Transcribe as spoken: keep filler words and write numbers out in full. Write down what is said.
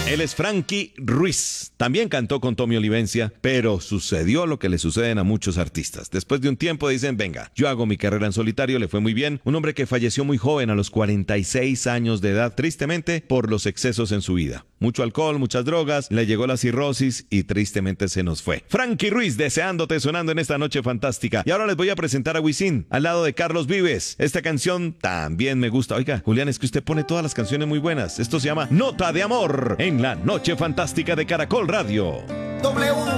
Él es Frankie Ruiz. También cantó con Tommy Olivencia, pero sucedió lo que le suceden a muchos artistas. Después de un tiempo dicen, venga, yo hago mi carrera en solitario, le fue muy bien. Un hombre que falleció muy joven, a los cuarenta y seis años de edad, tristemente por los excesos en su vida. Mucho alcohol, muchas drogas, le llegó la cirrosis y tristemente se nos fue. Frankie Ruiz, deseándote, sonando en esta noche fantástica. Y ahora les voy a presentar a Wisin, al lado de Carlos Vives. Esta canción también me gusta. Oiga, Julián, es que usted pone todas las canciones muy buenas. Esto se llama Nota de Amor, en la noche fantástica de Caracol Radio. W